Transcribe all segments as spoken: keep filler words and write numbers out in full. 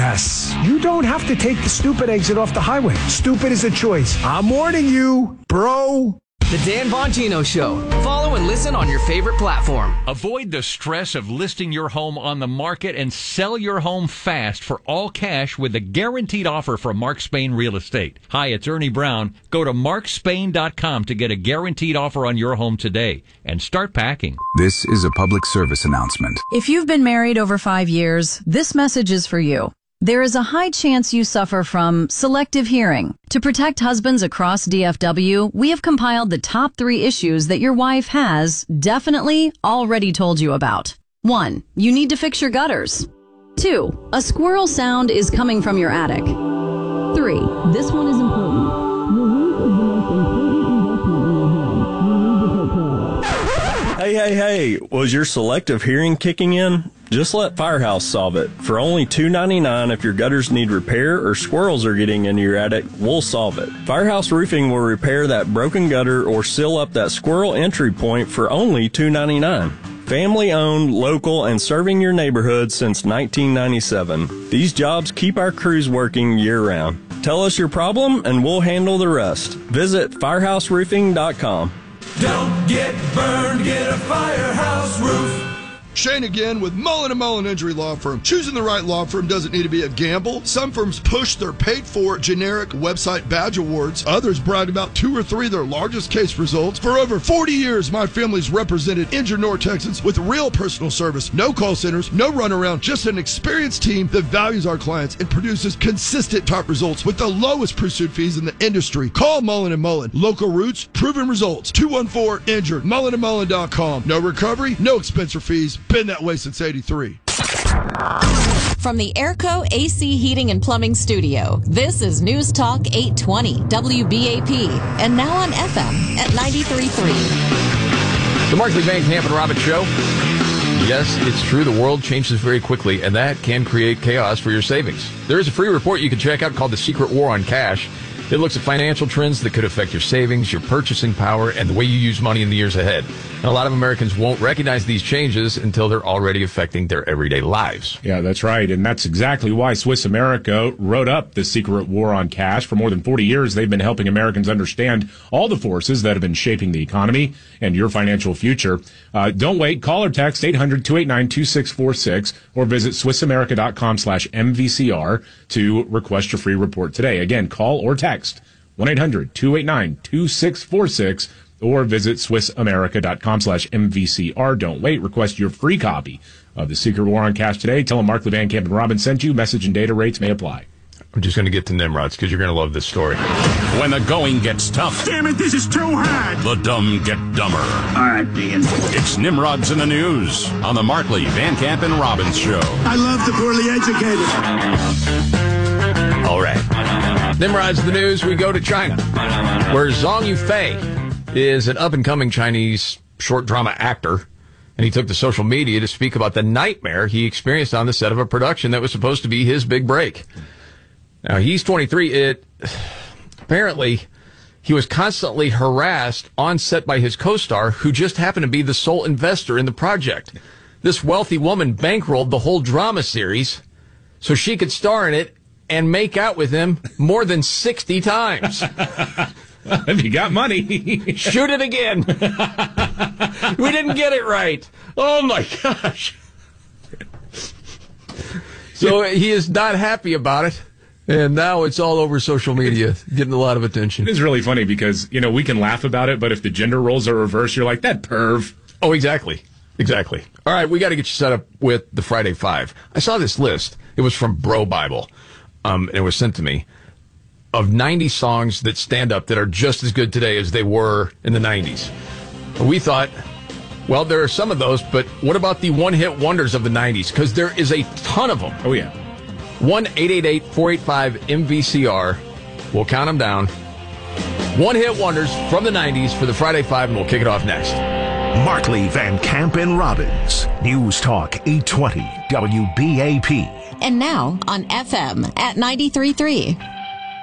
Yes, you don't have to take the stupid exit off the highway. Stupid is a choice. I'm warning you, bro. The Dan Bongino Show. Follow and listen on your favorite platform. Avoid the stress of listing your home on the market and sell your home fast for all cash with a guaranteed offer from Mark Spain Real Estate. Hi, it's Ernie Brown. Go to mark spain dot com to get a guaranteed offer on your home today and start packing. This is a public service announcement. If you've been married over five years, this message is for you. There is a high chance you suffer from selective hearing. To protect husbands across D F W, we have compiled the top three issues that your wife has definitely already told you about. One, you need to fix your gutters. Two, a squirrel sound is coming from your attic. Three, this one is important. Your roof is the most important investment in your home. You need to take care of it. Hey, hey, hey, was your selective hearing kicking in? Just let Firehouse solve it. For only two dollars and ninety-nine cents if your gutters need repair or squirrels are getting into your attic, we'll solve it. Firehouse Roofing will repair that broken gutter or seal up that squirrel entry point for only two dollars and ninety-nine cents. Family owned, local, and serving your neighborhood since nineteen ninety-seven. These jobs keep our crews working year round. Tell us your problem and we'll handle the rest. Visit firehouse roofing dot com. Don't get burned, get a Firehouse Roof. Shane again with Mullen and Mullen Injury Law Firm. Choosing the right law firm doesn't need to be a gamble. Some firms push their paid-for generic website badge awards. Others brag about two or three of their largest case results. For over forty years, my family's represented injured North Texans with real personal service. No call centers, no runaround, just an experienced team that values our clients and produces consistent top results with the lowest pursuit fees in the industry. Call Mullen and Mullen. Local roots, proven results. two one four injured. mullen and mullen dot com. No recovery, no expense or fees. Been that way since eighty-three. From the Airco A C Heating and Plumbing Studio, this is News Talk eight twenty W B A P, and now on F M at ninety-three point three. The Markley Van Camp and Robbins Show. Yes, it's true. The world changes very quickly, and that can create chaos for your savings. There is a free report you can check out called The Secret War on Cash. It looks at financial trends that could affect your savings, your purchasing power, and the way you use money in the years ahead. And a lot of Americans won't recognize these changes until they're already affecting their everyday lives. Yeah, that's right. And that's exactly why Swiss America wrote up The Secret War on Cash. For more than forty years, they've been helping Americans understand all the forces that have been shaping the economy and your financial future. Uh, don't wait. Call or text eight hundred, two eight nine, two six four six or visit swiss america dot com slash M V C R to request your free report today. Again, call or text one eight hundred, two eight nine, two six four six or visit swiss america dot com slash M V C R. Don't wait. Request your free copy of The Secret War on Cash today. Tell them Markley, Van Camp, and Robbins sent you. Message and data rates may apply. I'm just going to get to Nimrods because you're going to love this story. When the going gets tough. Damn it, this is too hard. The dumb get dumber. All right, Dean. It's Nimrods in the News on the Markley, Van Camp, and Robbins Show. I love the poorly educated. All right. Nimrods in the News, we go to China, where Zhang Yufei is an up-and-coming Chinese short drama actor, and he took to social media to speak about the nightmare he experienced on the set of a production that was supposed to be his big break. Now, he's twenty-three. It apparently, he was constantly harassed on set by his co-star, who just happened to be the sole investor in the project. This wealthy woman bankrolled the whole drama series so she could star in it and make out with him more than sixty times. If you got money. Shoot it again. We didn't get it right. Oh, my gosh. So he is not happy about it. And now it's all over social media, getting a lot of attention. It is really funny because, you know, we can laugh about it, but if the gender roles are reversed, you're like, that perv. Oh, exactly. Exactly. All right, we got to get you set up with the Friday Five. I saw this list. It was from Bro Bible, um, and it was sent to me, of ninety songs that stand up that are just as good today as they were in the nineties. We thought, well, there are some of those, but what about the one-hit wonders of the nineties? Because there is a ton of them. Oh, yeah. one eight eight eight, four eight five, M V C R. We'll count them down. One-hit wonders from the nineties for the Friday Five, and we'll kick it off next. Markley, Van Camp, and Robbins. News Talk eight twenty W B A P. And now on F M at ninety-three point three.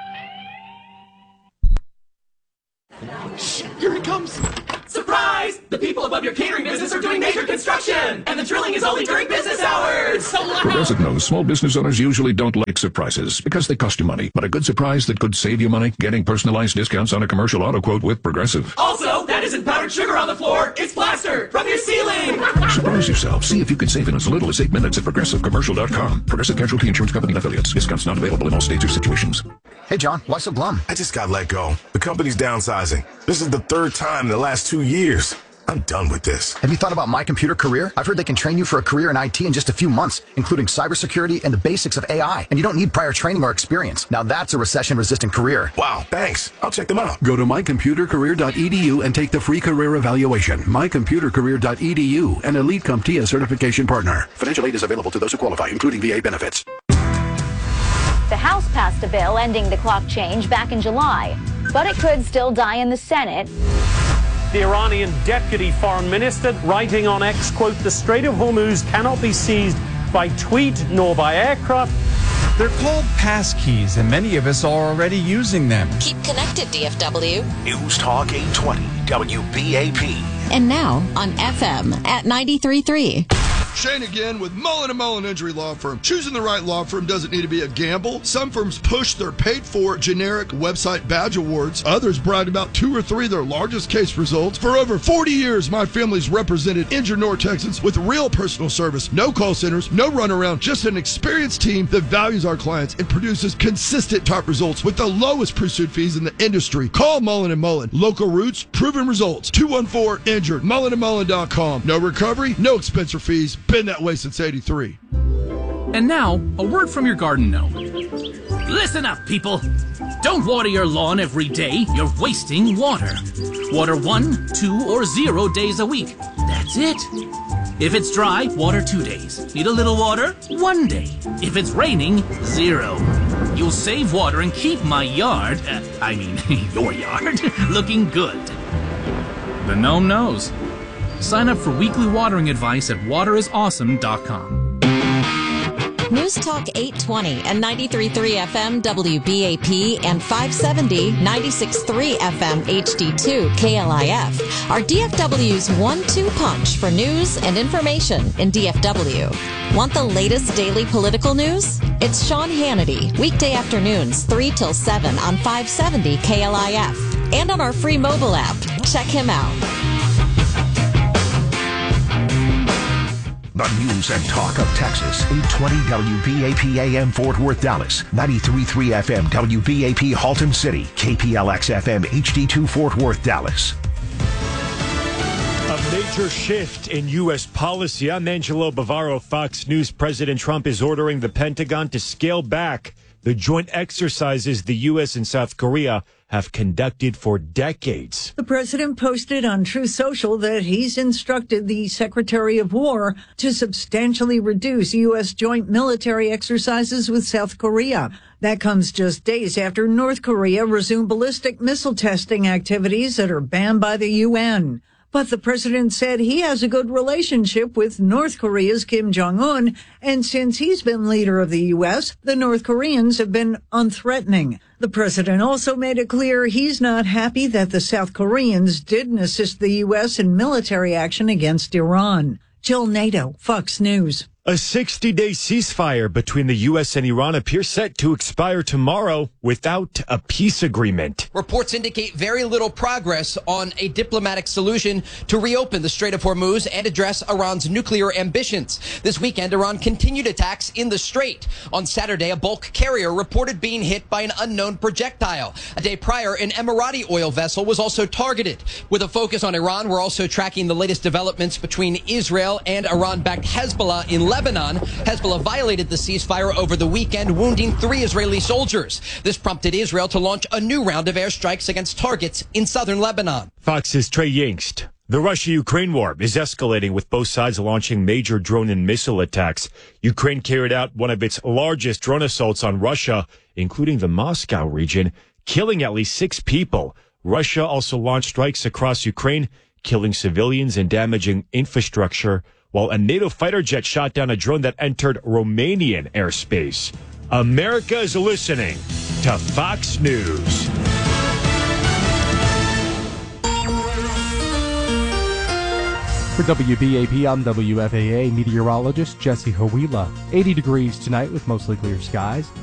Shh, here he comes. Surprise! The people above your catering business are doing major construction, and the drilling is only during business hours. So loud. Progressive knows small business owners usually don't like surprises because they cost you money. But a good surprise that could save you money? Getting personalized discounts on a commercial auto quote with Progressive. Also, that isn't powdered sugar on the floor. It's plaster from your ceiling. Surprise yourself. See if you can save in as little as eight minutes at progressive commercial dot com. Progressive Casualty Insurance Company and affiliates. Discounts not available in all states or situations. Hey, John, why so glum? I just got let go. The company's downsizing. This is the third time in the last two years. I'm done with this. Have you thought about My Computer Career? I've heard they can train you for a career in I T in just a few months, including cybersecurity and the basics of A I. And you don't need prior training or experience. Now that's a recession-resistant career. Wow, thanks. I'll check them out. Go to my computer career dot e d u and take the free career evaluation. my computer career dot e d u, an Elite CompTIA certification partner. Financial aid is available to those who qualify, including V A benefits. The House passed a bill ending the clock change back in July, but it could still die in the Senate. The Iranian deputy foreign minister writing on X, quote, "The Strait of Hormuz cannot be seized by tweet nor by aircraft." They're called passkeys, and many of us are already using them. Keep connected, D F W. News Talk eight twenty W B A P. And now on F M at ninety-three point three. Shane again with Mullen and Mullen Injury Law Firm. Choosing the right law firm doesn't need to be a gamble. Some firms push their paid-for generic website badge awards. Others brag about two or three of their largest case results. For over forty years, my family's represented injured North Texans with real personal service. No call centers, no runaround, just an experienced team that values our clients and produces consistent top results with the lowest pursuit fees in the industry. Call Mullen and Mullen. Local roots, proven results. two one four injured. mullen and mullen dot com. No recovery, no expense or fees. Been that way since eighty-three. And now, a word from your garden gnome. Listen up, people. Don't water your lawn every day. You're wasting water. Water one, two, or zero days a week. That's it. If it's dry, water two days. Need a little water? One day. If it's raining, zero. You'll save water and keep my yard, uh, I mean, your yard, looking good. The gnome knows. Sign up for weekly watering advice at water is awesome dot com. News Talk eight twenty and ninety-three point three F M W B A P and five seventy, ninety-six point three F M H D two K L I F are D F W's one two punch for news and information in D F W. Want the latest daily political news? It's Sean Hannity, weekday afternoons three till seven on five seventy K L I F and on our free mobile app. Check him out. The news and talk of Texas, eight twenty W B A P A M Fort Worth, Dallas, ninety-three point three F M W B A P Halton City, K P L X F M H D two Fort Worth, Dallas. A major shift in U S policy. I'm Angelo Bavaro, Fox News. President Trump is ordering the Pentagon to scale back the joint exercises the U S and South Korea have conducted for decades. The president posted on Truth Social that he's instructed the Secretary of War to substantially reduce U S joint military exercises with South Korea. That comes just days after North Korea resumed ballistic missile testing activities that are banned by the U N. But the president said he has a good relationship with North Korea's Kim Jong-un, and since he's been leader of the U S, the North Koreans have been unthreatening. The president also made it clear he's not happy that the South Koreans didn't assist the U S in military action against Iran. Jill Nato, Fox News. A sixty-day ceasefire between the U S and Iran appears set to expire tomorrow without a peace agreement. Reports indicate very little progress on a diplomatic solution to reopen the Strait of Hormuz and address Iran's nuclear ambitions. This weekend, Iran continued attacks in the strait. On Saturday, a bulk carrier reported being hit by an unknown projectile. A day prior, an Emirati oil vessel was also targeted. With a focus on Iran, we're also tracking the latest developments between Israel and Iran-backed Hezbollah in Lebanon. Hezbollah violated the ceasefire over the weekend, wounding three Israeli soldiers. This prompted Israel to launch a new round of airstrikes against targets in southern Lebanon. Fox's Trey Yingst. The Russia-Ukraine war is escalating, with both sides launching major drone and missile attacks. Ukraine carried out one of its largest drone assaults on Russia, including the Moscow region, killing at least six people. Russia also launched strikes across Ukraine, killing civilians and damaging infrastructure, while a NATO fighter jet shot down a drone that entered Romanian airspace. America is listening to Fox News. For W B A P, I'm W F A A meteorologist Jesse Hawila. eighty degrees tonight with mostly clear skies.